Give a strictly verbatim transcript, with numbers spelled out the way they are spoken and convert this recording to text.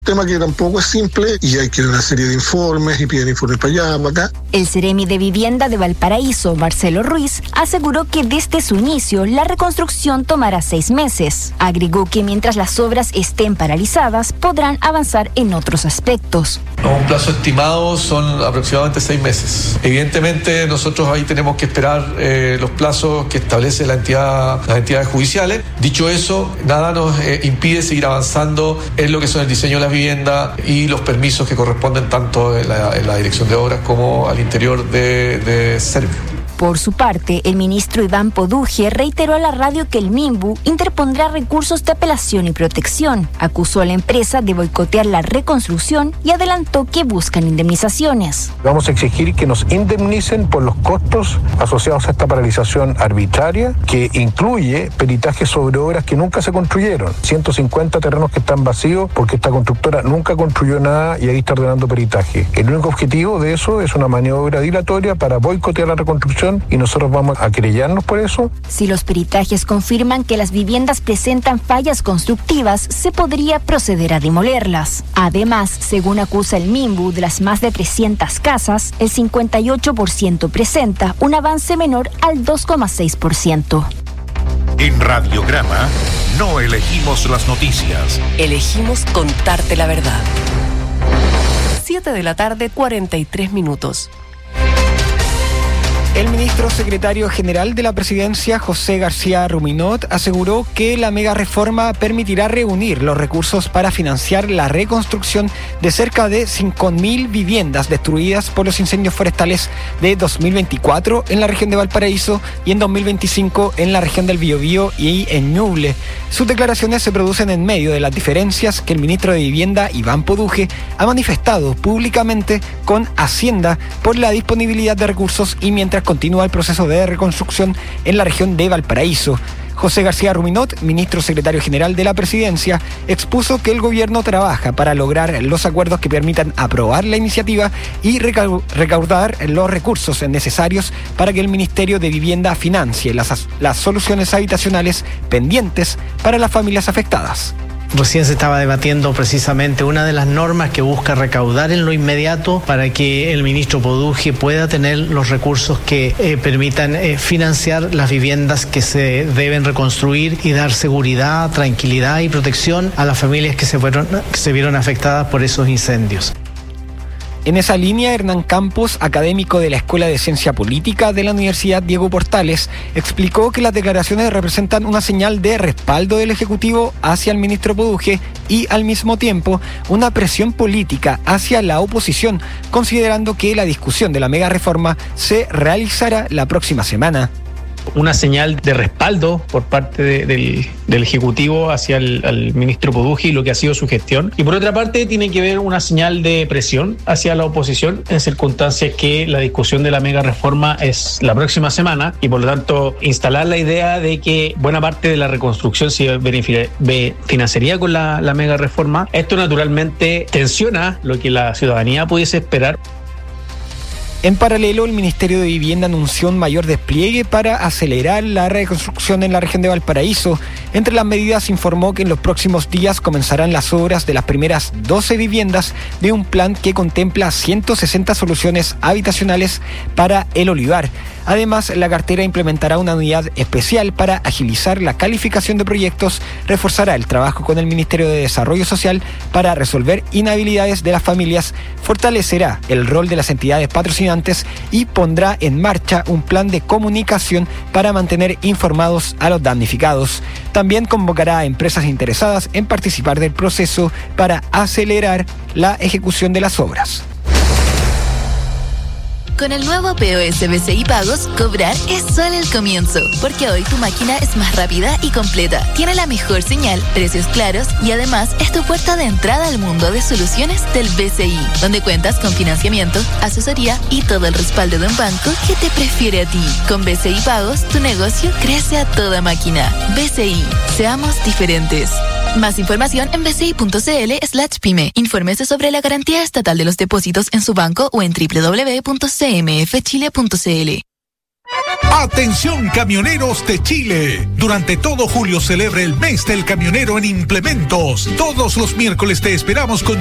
Tema que tampoco es simple y hay que ir a una serie de informes y piden informes para allá, para acá. El Ceremi de Vivienda de Valparaíso, Marcelo Ruiz, aseguró que desde su inicio la reconstrucción tomará seis meses. Agregó que mientras las obras estén paralizadas podrán avanzar en otros aspectos. Un plazo estimado son aproximadamente seis meses. Evidentemente nosotros ahí tenemos que esperar eh, los plazos que establece la entidad, las entidades judiciales. Dicho eso, nada nos eh, impide seguir avanzando en lo que son el diseño de la vivienda y los permisos que corresponden tanto en la, en la dirección de obras como al interior de, de Servio. Por su parte, el ministro Iván Poduje reiteró a la radio que el Minbu interpondrá recursos de apelación y protección. Acusó a la empresa de boicotear la reconstrucción y adelantó que buscan indemnizaciones. Vamos a exigir que nos indemnicen por los costos asociados a esta paralización arbitraria, que incluye peritajes sobre obras que nunca se construyeron. ciento cincuenta terrenos que están vacíos porque esta constructora nunca construyó nada y ahí está ordenando peritaje. El único objetivo de eso es una maniobra dilatoria para boicotear la reconstrucción y nosotros vamos a querellarnos por eso. Si los peritajes confirman que las viviendas presentan fallas constructivas, se podría proceder a demolerlas. Además, según acusa el Minbu, de las más de trescientas casas, el cincuenta y ocho por ciento presenta un avance menor al dos coma seis por ciento. En Radiograma no elegimos las noticias. Elegimos contarte la verdad. siete de la tarde, cuarenta y tres minutos. El ministro secretario general de la presidencia, José García Ruminot, aseguró que la mega reforma permitirá reunir los recursos para financiar la reconstrucción de cerca de cinco mil viviendas destruidas por los incendios forestales de dos mil veinticuatro en la región de Valparaíso y en dos mil veinticinco en la región del Biobío y en Ñuble. Sus declaraciones se producen en medio de las diferencias que el ministro de Vivienda, Iván Poduje, ha manifestado públicamente con Hacienda por la disponibilidad de recursos y mientras continúa el proceso de reconstrucción en la región de Valparaíso. José García Ruminot, ministro secretario general de la presidencia, expuso que el gobierno trabaja para lograr los acuerdos que permitan aprobar la iniciativa y recaudar los recursos necesarios para que el Ministerio de Vivienda financie las, las soluciones habitacionales pendientes para las familias afectadas. Recién se estaba debatiendo precisamente una de las normas que busca recaudar en lo inmediato para que el ministro Poduje pueda tener los recursos que eh, permitan eh, financiar las viviendas que se deben reconstruir y dar seguridad, tranquilidad y protección a las familias que se, fueron, que se vieron afectadas por esos incendios. En esa línea, Hernán Campos, académico de la Escuela de Ciencia Política de la Universidad Diego Portales, explicó que las declaraciones representan una señal de respaldo del Ejecutivo hacia el ministro Poduje y, al mismo tiempo, una presión política hacia la oposición, considerando que la discusión de la mega reforma se realizará la próxima semana. Una señal de respaldo por parte de, del, del Ejecutivo hacia el, el ministro Poduje y lo que ha sido su gestión. Y por otra parte tiene que ver una señal de presión hacia la oposición en circunstancias que la discusión de la mega reforma es la próxima semana y por lo tanto instalar la idea de que buena parte de la reconstrucción se financiaría con la, la mega reforma. Esto naturalmente tensiona lo que la ciudadanía pudiese esperar. En paralelo, el Ministerio de Vivienda anunció un mayor despliegue para acelerar la reconstrucción en la región de Valparaíso. Entre las medidas informó que en los próximos días comenzarán las obras de las primeras doce viviendas de un plan que contempla ciento sesenta soluciones habitacionales para el Olivar. Además, la cartera implementará una unidad especial para agilizar la calificación de proyectos, reforzará el trabajo con el Ministerio de Desarrollo Social para resolver inhabilidades de las familias, fortalecerá el rol de las entidades patrocinantes y pondrá en marcha un plan de comunicación para mantener informados a los damnificados. También convocará a empresas interesadas en participar del proceso para acelerar la ejecución de las obras. Con el nuevo P O S B C I Pagos, cobrar es solo el comienzo, porque hoy tu máquina es más rápida y completa, tiene la mejor señal, precios claros y además es tu puerta de entrada al mundo de soluciones del B C I, donde cuentas con financiamiento, asesoría y todo el respaldo de un banco que te prefiere a ti. Con B C I Pagos, tu negocio crece a toda máquina. B C I, seamos diferentes. Más información en bci.cl slash pyme. Infórmese sobre la garantía estatal de los depósitos en su banco o en doble u doble u doble u punto c m f chile punto c l. Atención camioneros de Chile. Durante todo julio celebra el mes del camionero en implementos. Todos los miércoles te esperamos con